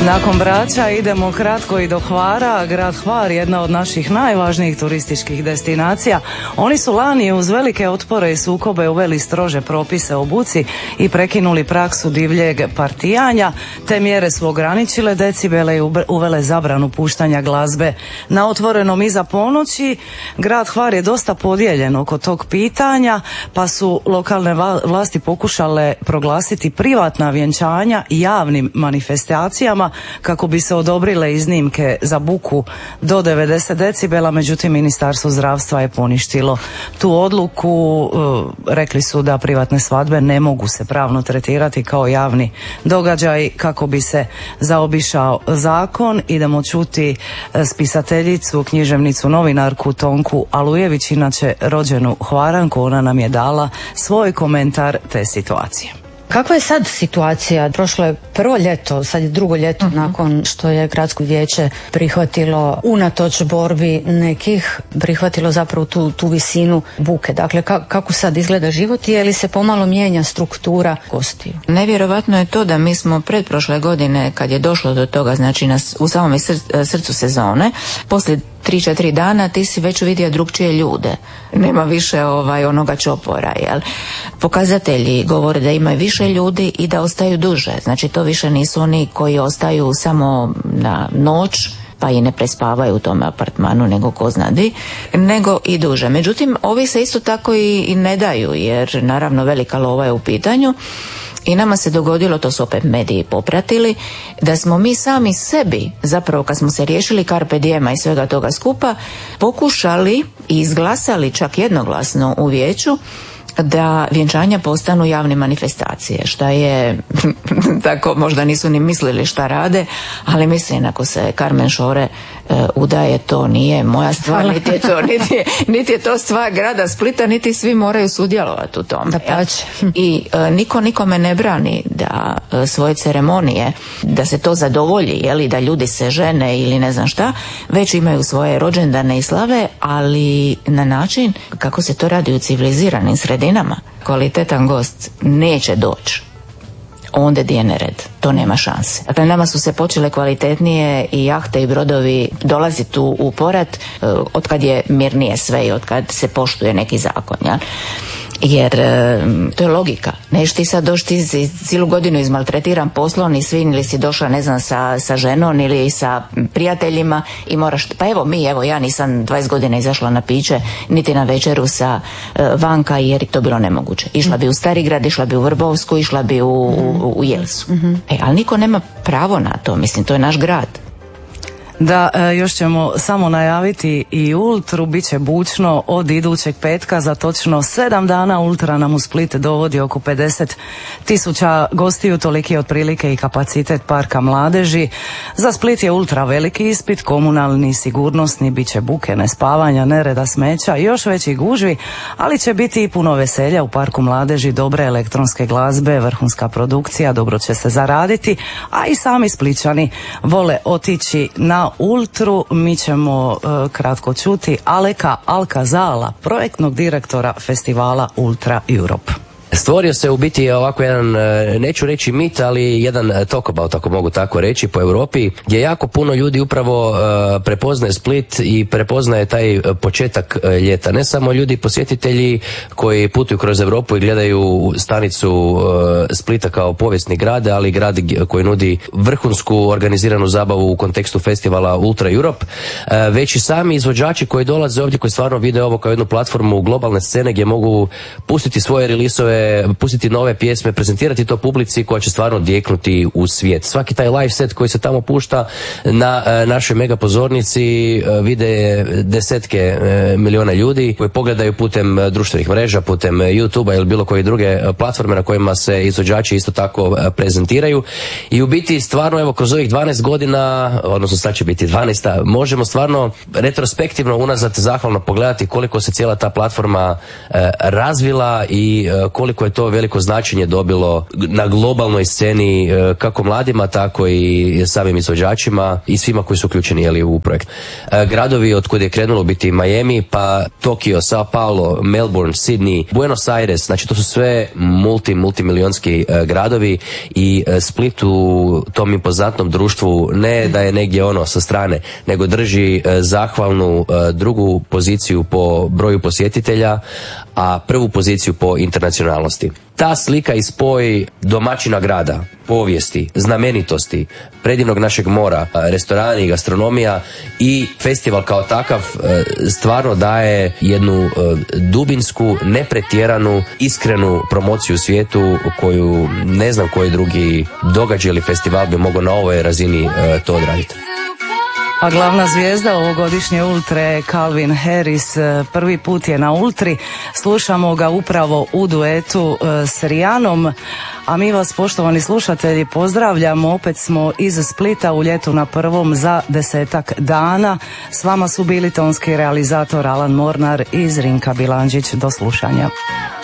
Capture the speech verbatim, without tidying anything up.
Nakon Brača idemo kratko i do Hvara. Grad Hvar, jedna od naših najvažnijih turističkih destinacija. Oni su lani uz velike otpore i sukobe uveli strože propise o buci i prekinuli praksu divljeg partijanja. Te mjere su ograničile decibele i uvele zabranu puštanja glazbe na otvorenom iza ponoći. Grad Hvar je dosta podijeljen oko tog pitanja, pa su lokalne vlasti pokušale proglasiti privatna vjenčanja javnim manifestacijama kako bi se odobrile iznimke za buku do devedeset decibela, međutim Ministarstvo zdravstva je poništilo tu odluku. Rekli su da privatne svadbe ne mogu se pravno tretirati kao javni događaj kako bi se zaobišao zakon. Idemo čuti spisateljicu, književnicu, novinarku Tonku Alujević, inače rođenu Hvaranku. Ona nam je dala svoj komentar te situacije. Kakva je sad situacija? Prošlo je prvo ljeto, sad je drugo ljeto uh-huh. nakon što je gradsko vijeće prihvatilo, unatoč borbi nekih, prihvatilo zapravo tu, tu visinu buke. Dakle, ka, kako sad izgleda život i je li se pomalo mijenja struktura gostiju? Nevjerovatno je to da mi smo pretprošle godine, kad je došlo do toga, znači na, u samom sr- srcu sezone, poslije tri, četiri dana ti si već vidio drugčije ljude. Nema više ovaj onoga čopora, jel? Pokazatelji govore da ima više ljudi i da ostaju duže. Znači to više nisu oni koji ostaju samo na noć pa i ne prespavaju u tome apartmanu, nego ko zna di, nego i duže. Međutim, ovi se isto tako i, i ne daju, jer naravno velika lova je u pitanju. I nama se dogodilo, to su opet mediji popratili, da smo mi sami sebi, zapravo kad smo se riješili carpe diema i svega toga skupa, pokušali i izglasali čak jednoglasno u vijeću da vjenčanja postanu javne manifestacije, šta je tako, možda nisu ni mislili šta rade, ali mislim ako se Carmen Šore uh, udaje, to nije moja stvar, niti je to, niti je, niti je to stvar grada Splita, niti svi moraju sudjelovati u tom. Da pače. I uh, niko nikome ne brani da uh, svoje ceremonije, da se to zadovolji, jeli, da ljudi se žene ili ne znam šta, već imaju svoje rođendane i slave, ali na način kako se to radi u civiliziranim sredinama. Kvalitetan gost neće doći onda gdje je nered, to nema šanse. Dakle, nama su se počele kvalitetnije i jahte i brodovi dolaziti u, u porat od kad je mirnije sve i od kad se poštuje neki zakon, ja? Jer to je logika. Neš ti sad doći ti cijelu godinu izmaltretiran poslom i svin ili si došla ne znam sa, sa ženom ili sa prijateljima i moraš, pa evo mi, evo ja nisam dvadeset godina izašla na piće niti na večeru sa uh, vanka jer je to bilo nemoguće. Išla bi u Starigrad, išla bi u Vrbovsku, išla bi u, u, u Jelsu. Mm-hmm. E, ali niko nema pravo na to, mislim, to je naš grad. Da, još ćemo samo najaviti i Ultru, bit će bučno od idućeg petka, za točno sedam dana. Ultra nam u Split dovodi oko pedeset tisuća gostiju, toliki otprilike i kapacitet parka mladeži. Za Split je Ultra veliki ispit, komunalni, sigurnosni, bit će buke, nespavanja, nereda, smeća, još veći gužvi, ali će biti i puno veselja u parku mladeži, dobre elektronske glazbe, vrhunska produkcija, dobro će se zaraditi, a i sami Splićani vole otići na Ultru. Mi ćemo uh, kratko čuti Aleka Alkazala, projektnog direktora festivala Ultra Europe. Stvorio se u biti ovako jedan, neću reći mit, ali jedan talk about, ako mogu tako reći, po Europi, gdje jako puno ljudi upravo uh, prepoznaje Split i prepoznaje taj početak ljeta. Ne samo ljudi posjetitelji koji putuju kroz Europu i gledaju stanicu uh, Splita kao povijesni grad, ali grad koji nudi vrhunsku organiziranu zabavu u kontekstu festivala Ultra Europe, uh, već i sami izvođači koji dolaze ovdje, koji stvarno vide ovo kao jednu platformu globalne scene gdje mogu pustiti svoje releaseove, pustiti nove pjesme, prezentirati to publici koja će stvarno odjeknuti u svijet. Svaki taj live set koji se tamo pušta na e, našoj mega pozornici e, vide desetke e, miliona ljudi koji pogledaju putem društvenih mreža, putem YouTubea ili bilo koje druge platforme na kojima se izvođači isto tako e, prezentiraju. I u biti stvarno, evo, kroz ovih dvanaest godina, odnosno sad će biti dvanaesta, možemo stvarno retrospektivno unazad zahvalno pogledati koliko se cijela ta platforma e, razvila i e, koliko koliko je to veliko značenje dobilo na globalnoj sceni, kako mladima, tako i samim izvođačima i svima koji su uključeni jeli, u projekt. Gradovi od kud je krenulo biti Miami, pa Tokio, Sao Paulo, Melbourne, Sydney, Buenos Aires, znači to su sve multi, multimilionski gradovi i Split u tom impozantnom društvu ne da je negdje ono sa strane, nego drži zahvalnu drugu poziciju po broju posjetitelja, a prvu poziciju po internacionalnosti. Ta slika i spoj domaćina grada, povijesti, znamenitosti, predivnog našeg mora, restorani, gastronomija i festival kao takav stvarno daje jednu dubinsku, nepretjeranu, iskrenu promociju u svijetu koju ne znam koji drugi događaj ili festival bi mogao na ovoj razini to odraditi. A glavna zvijezda ovogodišnje Ultre je Calvin Harris. Prvi put je na Ultri. Slušamo ga upravo u duetu s Rijanom. A mi vas, poštovani slušatelji, pozdravljamo. Opet smo iz Splita u Ljetu na prvom za desetak dana. S vama su bili tonski realizator Alan Mornar i Zrinka Bilandžić. Do slušanja.